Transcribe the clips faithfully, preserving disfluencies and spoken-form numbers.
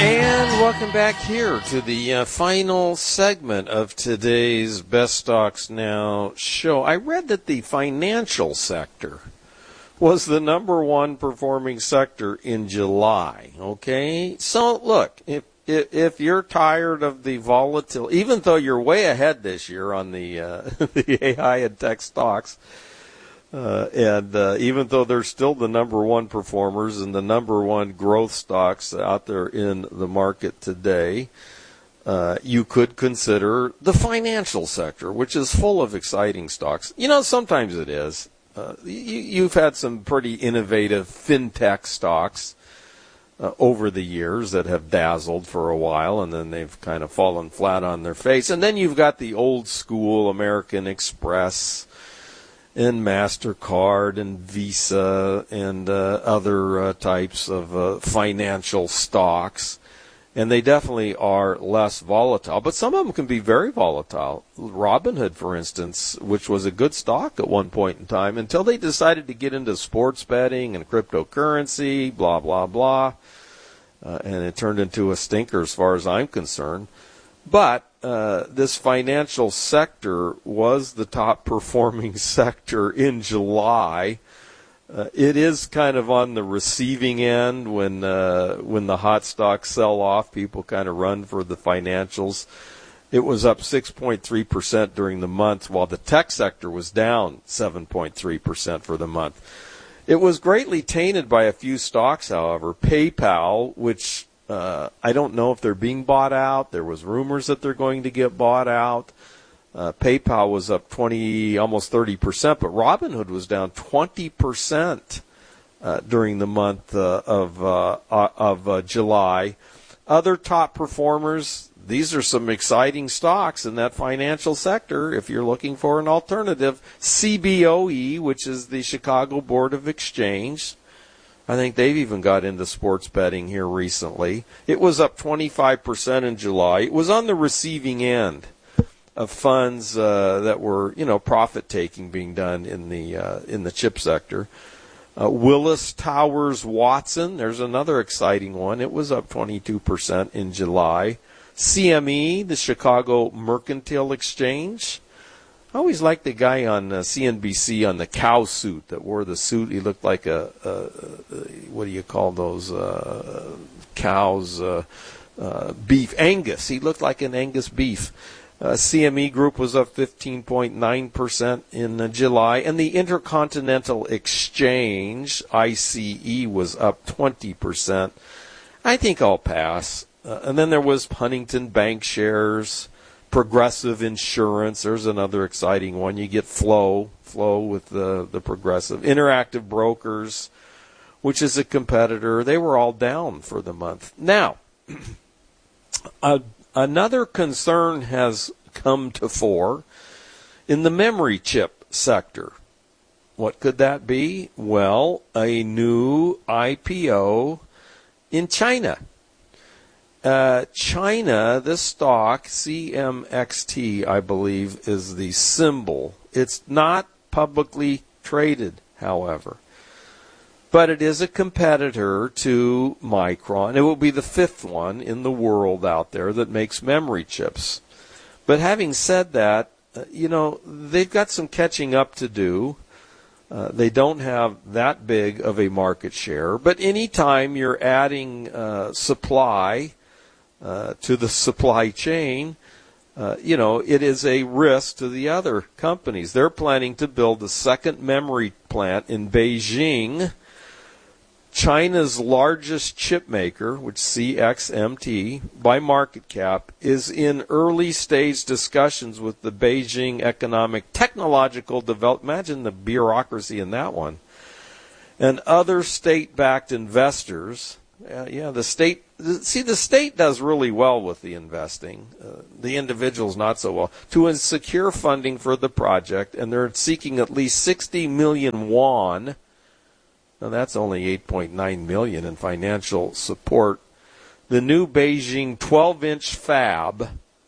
And welcome back here to the uh, final segment of today's Best Stocks Now show. I read that the financial sector was the number one performing sector in July. Okay, so look, if if, if you're tired of the volatility, even though you're way ahead this year on the uh, the A I and tech stocks. Uh, and uh, even though they're still the number one performers and the number one growth stocks out there in the market today, uh, you could consider the financial sector, which is full of exciting stocks. You know, sometimes it is. Uh, you, you've had some pretty innovative fintech stocks uh, over the years that have dazzled for a while, and then they've kind of fallen flat on their face. And then you've got the old school American Express and MasterCard and Visa and uh, other uh, types of uh, financial stocks. And they definitely are less volatile. But some of them can be very volatile. Robinhood, for instance, which was a good stock at one point in time, until they decided to get into sports betting and cryptocurrency, blah, blah, blah. Uh, and it turned into a stinker as far as I'm concerned. But uh, this financial sector was the top performing sector in July. Uh, it is kind of on the receiving end when uh, when the hot stocks sell off. People kind of run for the financials. It was up six point three percent during the month, while the tech sector was down seven point three percent for the month. It was greatly tainted by a few stocks, however. PayPal, which Uh, I don't know if they're being bought out. There was rumors that they're going to get bought out. Uh, PayPal was up twenty, almost thirty percent, but Robinhood was down twenty percent uh, during the month uh, of uh, of uh, July. Other top performers, these are some exciting stocks in that financial sector. If you're looking for an alternative, C B O E, which is the Chicago Board of Exchange. I think they've even got into sports betting here recently. It was up twenty-five percent in July. It was on the receiving end of funds uh, that were, you know, profit-taking being done in the uh, in the chip sector. Uh, Willis Towers Watson, there's another exciting one. It was up twenty-two percent in July. C M E, the Chicago Mercantile Exchange. I always liked the guy on uh, C N B C on the cow suit that wore the suit. He looked like a, a, a what do you call those uh, cows? Uh, uh, beef. Angus. He looked like an Angus beef. Uh, C M E Group was up fifteen point nine percent in uh, July. And the Intercontinental Exchange, I C E, was up twenty percent. I think I'll pass. Uh, and then there was Huntington Bank Shares. Progressive Insurance, there's another exciting one. You get Flow, Flow with the, the Progressive. Interactive Brokers, which is a competitor, they were all down for the month. Now, uh, another concern has come to fore in the memory chip sector. What could that be? Well, a new I P O in China. Uh, China, this stock, C M X T, I believe, is the symbol. It's not publicly traded, however. But it is a competitor to Micron. It will be the fifth one in the world out there that makes memory chips. But having said that, uh, you know, they've got some catching up to do. Uh, they don't have that big of a market share. But anytime you're adding uh, supply Uh, to the supply chain, uh, you know, it is a risk to the other companies. They're planning to build a second memory plant in Beijing. China's largest chip maker, which C X M T, by market cap, is in early stage discussions with the Beijing Economic Technological Development. Imagine the bureaucracy in that one. And other state-backed investors. Uh, yeah, the state, see, the state does really well with the investing. Uh, the individuals not so well. To secure funding for the project, and they're seeking at least sixty million won. Now, that's only eight point nine million in financial support. The new Beijing twelve-inch fab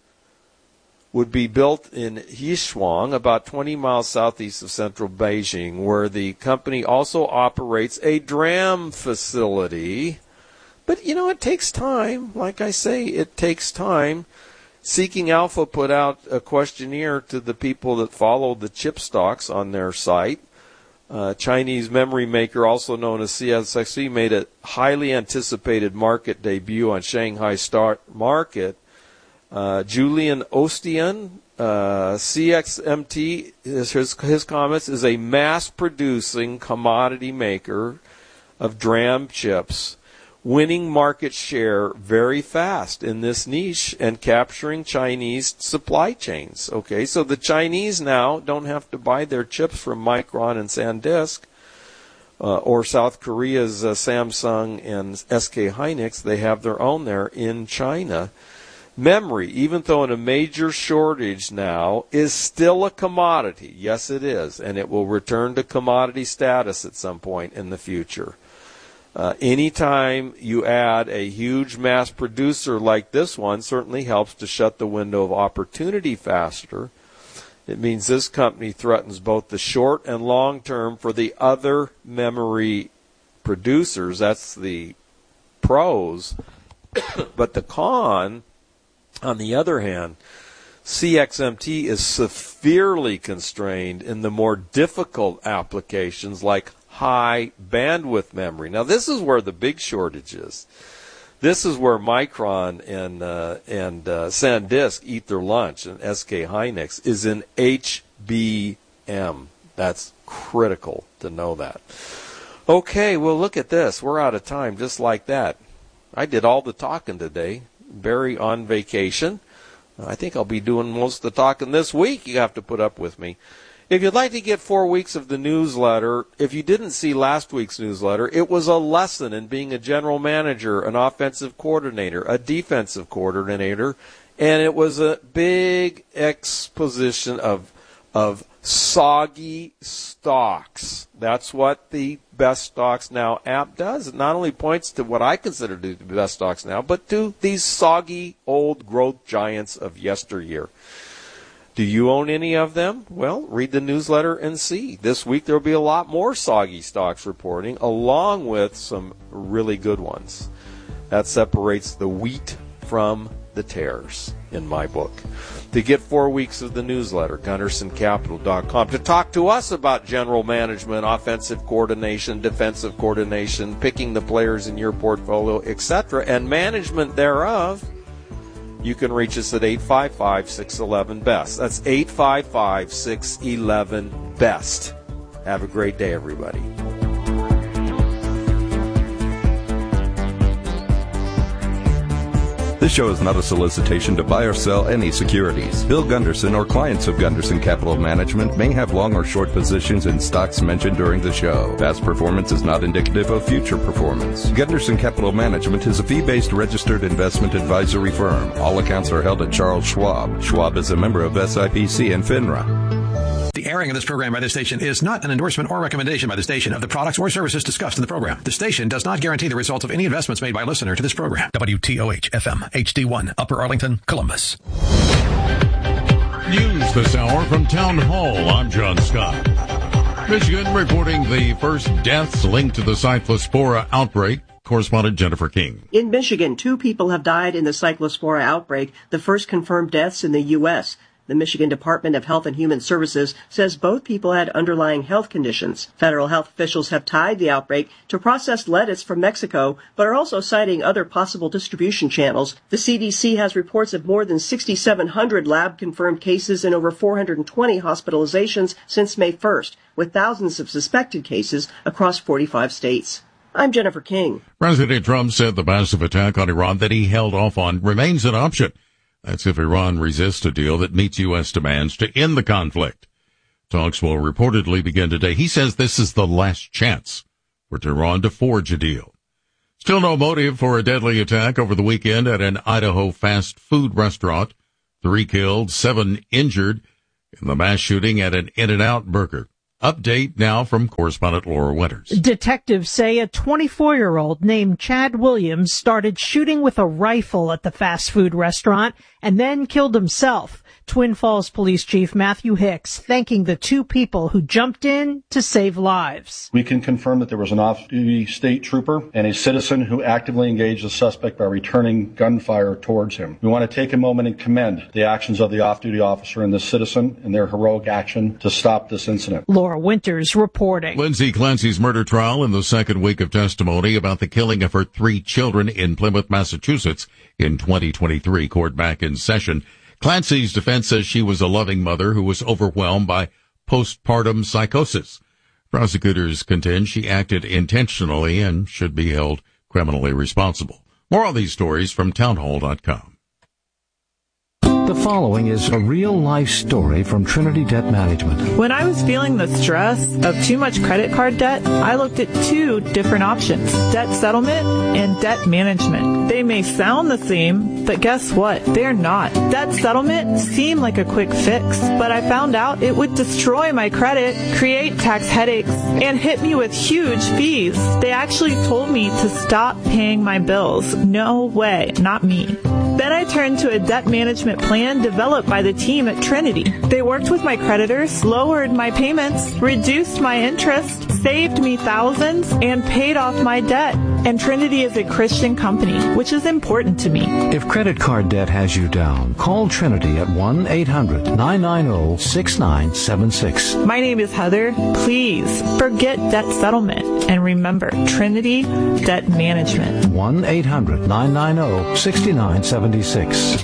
would be built in Yishuang, about twenty miles southeast of central Beijing, where the company also operates a DRAM facility. But, you know, it takes time. Like I say, it takes time. Seeking Alpha put out a questionnaire to the people that follow the chip stocks on their site. Uh, Chinese memory maker, also known as C S X C, made a highly anticipated market debut on Shanghai Stock Market. Uh, Julian Ostian, uh, C X M T, his, his comments, is a mass-producing commodity maker of DRAM chips, winning market share very fast in this niche and capturing Chinese supply chains. Okay, so the Chinese now don't have to buy their chips from Micron and SanDisk uh, or South Korea's uh, Samsung and S K Hynix. They have their own there in China. Memory, even though in a major shortage now, is still a commodity. Yes, it is, and it will return to commodity status at some point in the future. Uh, anytime you add a huge mass producer like this one, certainly helps to shut the window of opportunity faster. It means this company threatens both the short and long term for the other memory producers. That's the pros. But the con, on the other hand, C X M T is severely constrained in the more difficult applications like high bandwidth memory. Now, this is where the big shortage is. This is where Micron and uh, and uh, SanDisk eat their lunch, and S K Hynix is in H B M. That's critical to know that. Okay, well, look at this. We're out of time just like that. I did all the talking today. Barry on vacation. I think I'll be doing most of the talking this week. You have to put up with me. If you'd like to get four weeks of the newsletter, if you didn't see last week's newsletter, it was a lesson in being a general manager, an offensive coordinator, a defensive coordinator, and it was a big exposition of of soggy stocks. That's what the Best Stocks Now app does. It not only points to what I consider to be the best stocks now, but to these soggy old growth giants of yesteryear. Do you own any of them? Well, read the newsletter and see. This week there will be a lot more soggy stocks reporting, along with some really good ones. That separates the wheat from the tares in my book. To get four weeks of the newsletter, Gunderson Capital dot com. To talk to us about general management, offensive coordination, defensive coordination, picking the players in your portfolio, et cetera, and management thereof, you can reach us at eight five five, six one one, B E S T. That's eight five five, six one one, B E S T. Have a great day, everybody. This show is not a solicitation to buy or sell any securities. Bill Gunderson or clients of Gunderson Capital Management may have long or short positions in stocks mentioned during the show. Past performance is not indicative of future performance. Gunderson Capital Management is a fee-based registered investment advisory firm. All accounts are held at Charles Schwab. Schwab is a member of S I P C and FINRA. The airing of this program by this station is not an endorsement or recommendation by the station of the products or services discussed in the program. The station does not guarantee the results of any investments made by a listener to this program. W T O H F M H D one, Upper Arlington, Columbus. News this hour from Town Hall. I'm John Scott. Michigan reporting the first deaths linked to the Cyclospora outbreak. Correspondent Jennifer King. In Michigan, two people have died in the Cyclospora outbreak, the first confirmed deaths in the U S The Michigan Department of Health and Human Services says both people had underlying health conditions. Federal health officials have tied the outbreak to processed lettuce from Mexico, but are also citing other possible distribution channels. The C D C has reports of more than six thousand seven hundred lab-confirmed cases and over four hundred twenty hospitalizations since May first, with thousands of suspected cases across forty-five states. I'm Jennifer King. President Trump said the massive attack on Iran that he held off on remains an option. That's if Iran resists a deal that meets U S demands to end the conflict. Talks will reportedly begin today. He says this is the last chance for Tehran to forge a deal. Still no motive for a deadly attack over the weekend at an Idaho fast food restaurant. Three killed, seven injured in the mass shooting at an In-N-Out burger. Update now from correspondent Laura Winters. Detectives say a twenty-four-year-old named Chad Williams started shooting with a rifle at the fast food restaurant and then killed himself. Twin Falls Police Chief Matthew Hicks thanking the two people who jumped in to save lives. We can confirm that there was an off-duty state trooper and a citizen who actively engaged the suspect by returning gunfire towards him. We want to take a moment and commend the actions of the off-duty officer and the citizen in their heroic action to stop this incident. Laura Winters reporting. Lindsay Clancy's murder trial in the second week of testimony about the killing of her three children in Plymouth, Massachusetts in twenty twenty-three. Court back in session. Clancy's defense says she was a loving mother who was overwhelmed by postpartum psychosis. Prosecutors contend she acted intentionally and should be held criminally responsible. More on these stories from townhall dot com. The following is a real-life story from Trinity Debt Management. When I was feeling the stress of too much credit card debt, I looked at two different options, debt settlement and debt management. They may sound the same, but guess what? They're not. Debt settlement seemed like a quick fix, but I found out it would destroy my credit, create tax headaches, and hit me with huge fees. They actually told me to stop paying my bills. No way, not me. Then I turned to a debt management plan developed by the team at Trinity. They worked with my creditors, lowered my payments, reduced my interest, saved me thousands, and paid off my debt. And Trinity is a Christian company, which is important to me. If credit card debt has you down, call Trinity at one eight hundred nine nine zero six nine seven six. My name is Heather. Please forget debt settlement and remember Trinity Debt Management. one eight hundred nine nine zero six nine seven six.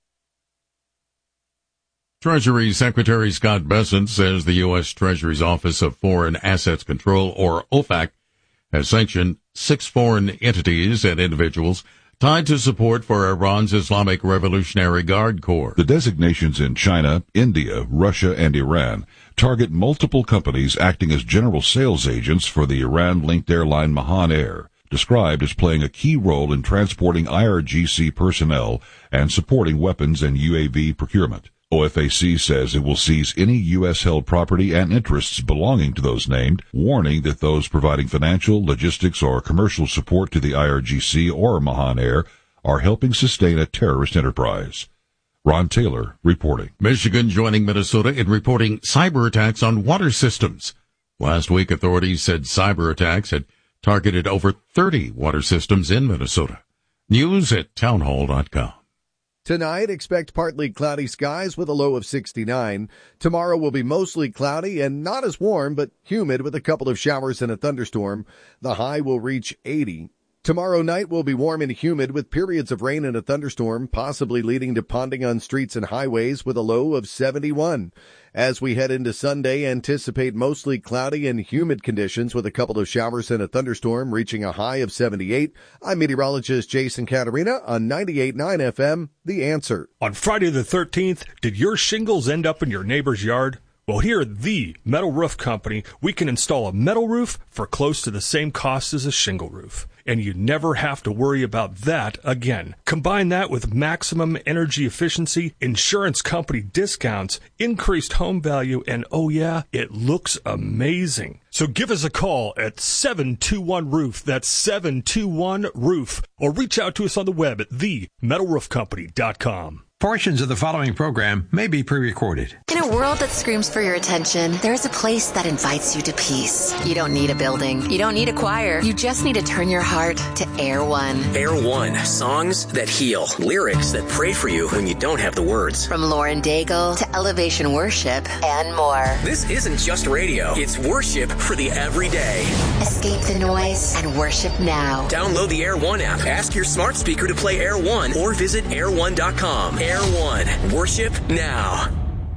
Treasury Secretary Scott Bessent says the U S. Treasury's Office of Foreign Assets Control, or O F A C, has sanctioned six foreign entities and individuals tied to support for Iran's Islamic Revolutionary Guard Corps. The designations in China, India, Russia, and Iran target multiple companies acting as general sales agents for the Iran-linked airline Mahan Air, described as playing a key role in transporting I R G C personnel and supporting weapons and U A V procurement. O F A C says it will seize any U S-held property and interests belonging to those named, warning that those providing financial, logistics, or commercial support to the I R G C or Mahan Air are helping sustain a terrorist enterprise. Ron Taylor reporting. Michigan joining Minnesota in reporting cyber attacks on water systems. Last week, authorities said cyber attacks had targeted over thirty water systems in Minnesota. News at townhall dot com. Tonight, expect partly cloudy skies with a low of sixty-nine. Tomorrow will be mostly cloudy and not as warm, but humid with a couple of showers and a thunderstorm. The high will reach eighty. Tomorrow night will be warm and humid with periods of rain and a thunderstorm, possibly leading to ponding on streets and highways with a low of seventy-one. As we head into Sunday, anticipate mostly cloudy and humid conditions with a couple of showers and a thunderstorm, reaching a high of seventy-eight. I'm meteorologist Jason Caterina on ninety-eight point nine F M, The Answer. On Friday the thirteenth, did your shingles end up in your neighbor's yard? Well, here at the Metal Roof Company, we can install a metal roof for close to the same cost as a shingle roof. And you never have to worry about that again. Combine that with maximum energy efficiency, insurance company discounts, increased home value, and oh yeah, it looks amazing. So give us a call at seven two one roof. That's seven two one roof. Or reach out to us on the web at the metal roof company dot com. Portions of the following program may be pre-recorded. In a world that screams for your attention, there's a place that invites you to peace. You don't need a building. You don't need a choir. You just need to turn your heart to Air One. Air One. Songs that heal. Lyrics that pray for you when you don't have the words. From Lauren Daigle to Elevation Worship and more. This isn't just radio. It's worship for the everyday. Escape the noise and worship now. Download the Air One app. Ask your smart speaker to play Air One or visit air one dot com. Air One. Worship now.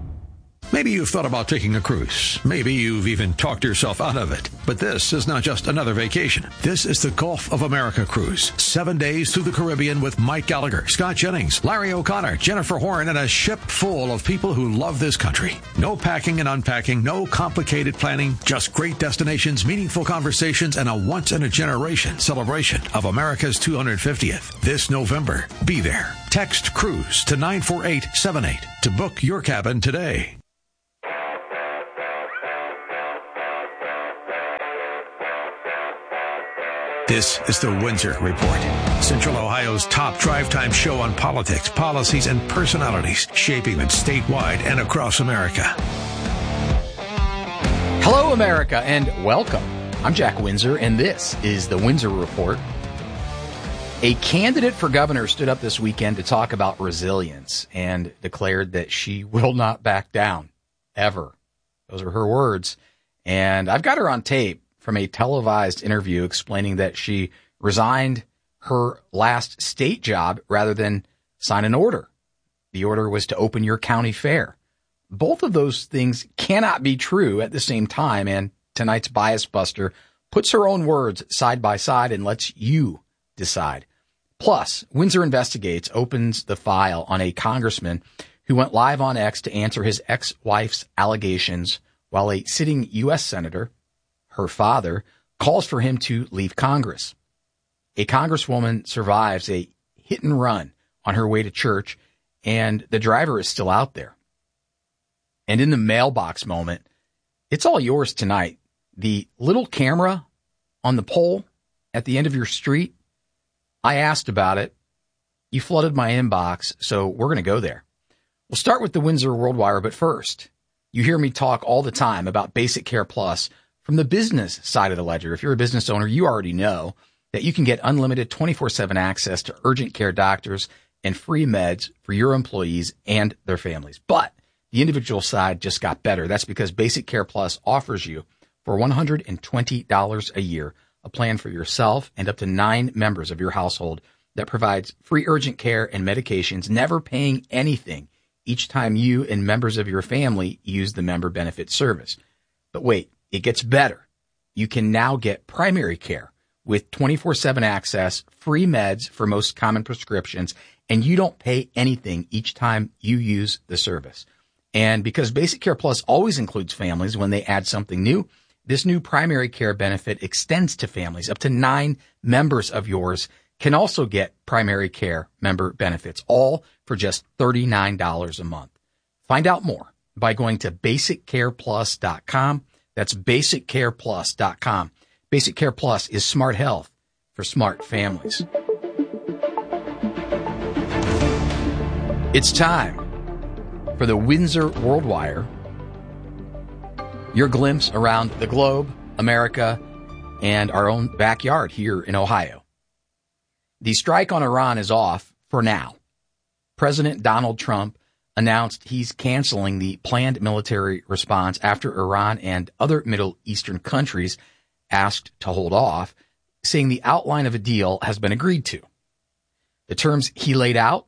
Maybe you've thought about taking a cruise. Maybe you've even talked yourself out of it. But this is not just another vacation. This is the Gulf of America cruise. Seven days through the Caribbean with Mike Gallagher, Scott Jennings, Larry O'Connor, Jennifer Horn, and a ship full of people who love this country. No packing and unpacking, no complicated planning, just great destinations, meaningful conversations, and a once-in-a-generation celebration of America's two hundred fiftieth. This November, be there. Text CRUISE to nine four eight seven eight to book your cabin today. This is the Windsor Report, Central Ohio's top drive time show on politics, policies, and personalities shaping it statewide and across America. Hello, America, and welcome. I'm Jack Windsor, and this is the Windsor Report. A candidate for governor stood up this weekend to talk about resilience and declared that she will not back down, ever. Those are her words. And I've got her on tape from a televised interview explaining that she resigned her last state job rather than sign an order. The order was to open your county fair. Both of those things cannot be true at the same time, and tonight's Bias Buster puts her own words side by side and lets you decide. Plus, Windsor Investigates opens the file on a congressman who went live on X to answer his ex-wife's allegations while a sitting U S senator, her father, calls for him to leave Congress. A congresswoman survives a hit and run on her way to church, and the driver is still out there. And in the mailbox moment, it's all yours tonight. The little camera on the pole at the end of your street, I asked about it. You flooded my inbox, so we're going to go there. We'll start with the Windsor WorldWire, but first, you hear me talk all the time about Basic Care Plus from the business side of the ledger. If you're a business owner, you already know that you can get unlimited twenty-four seven access to urgent care doctors and free meds for your employees and their families. But the individual side just got better. That's because Basic Care Plus offers you, for one hundred twenty dollars a year, a plan for yourself and up to nine members of your household that provides free urgent care and medications, never paying anything each time you and members of your family use the member benefit service. But wait, it gets better. You can now get primary care with twenty-four seven access, free meds for most common prescriptions, and you don't pay anything each time you use the service. And because Basic Care Plus always includes families when they add something new, this new primary care benefit extends to families. Up to nine members of yours can also get primary care member benefits, all for just thirty-nine dollars a month. Find out more by going to basic care plus dot com. That's basic care plus dot com. Basic Care Plus is smart health for smart families. It's time for the Windsor WorldWire, your glimpse around the globe, America, and our own backyard here in Ohio. The strike on Iran is off for now. President Donald Trump announced he's canceling the planned military response after Iran and other Middle Eastern countries asked to hold off, saying the outline of a deal has been agreed to. The terms he laid out: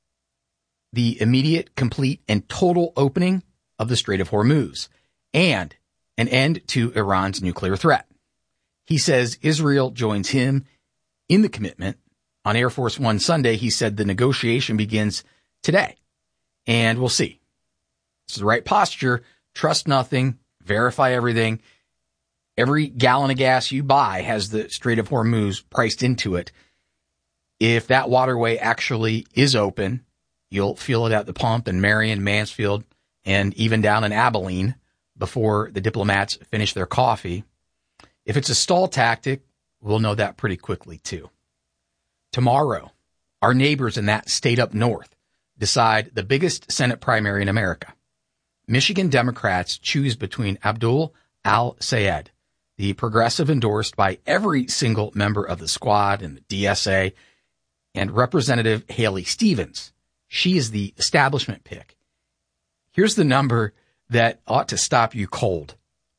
the immediate, complete, and total opening of the Strait of Hormuz, and an end to Iran's nuclear threat. He says Israel joins him in the commitment. On Air Force One Sunday, he said the negotiation begins today, and we'll see. It's the right posture. Trust nothing. Verify everything. Every gallon of gas you buy has the Strait of Hormuz priced into it. If that waterway actually is open, you'll feel it at the pump in Marion, Mansfield, and even down in Abilene before the diplomats finish their coffee. If it's a stall tactic, we'll know that pretty quickly, too. Tomorrow, our neighbors in that state up north decide the biggest Senate primary in America. Michigan Democrats choose between Abdul Al-Sayed, the progressive endorsed by every single member of the squad and the D S A, and Representative Haley Stevens. She is the establishment pick. Here's the number that ought to stop you cold.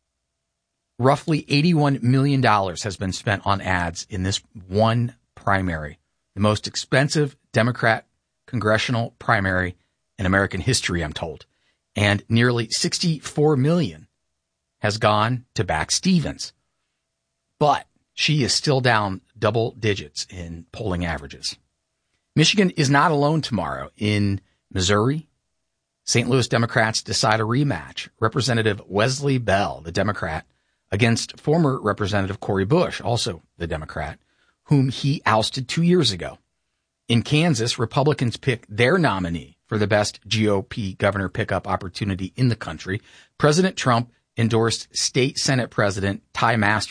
Roughly eighty-one million dollars has been spent on ads in this one primary, the most expensive Democrat congressional primary in American history, I'm told. And nearly sixty-four million dollars has gone to back Stevens. But she is still down double digits in polling averages. Michigan is not alone tomorrow. In Missouri, Saint Louis Democrats decide a rematch. Representative Wesley Bell, the Democrat, against former Representative Cori Bush, also the Democrat, whom he ousted two years ago. In Kansas, Republicans pick their nominee for the best G O P governor pickup opportunity in the country. President Trump endorsed State Senate President Ty Masterson